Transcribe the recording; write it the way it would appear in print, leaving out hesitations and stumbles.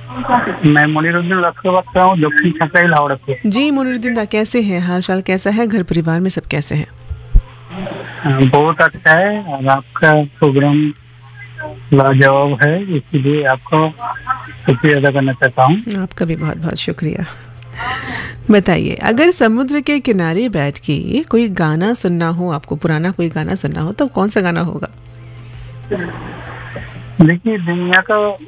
मैं मुनीरुद्दीन लखनऊ बात कर रहा हूँ, दक्षिण छपराइल हावड़ा से। जी मुनीरुद्दीन दा, कैसे हैं? हाल चाल कैसा है? घर परिवार में सब कैसे हैं? बहुत अच्छा है और आपका प्रोग्राम लाजवाब है, इसीलिए आपको शुक्रिया अदा करना चाहता हूँ। आपका भी बहुत बहुत शुक्रिया। बताइए, अगर समुद्र के किनारे बैठ के कोई गाना सुनना हो आपको, पुराना कोई गाना सुनना हो, तो कौन सा गाना होगा? देखिए, दुनिया का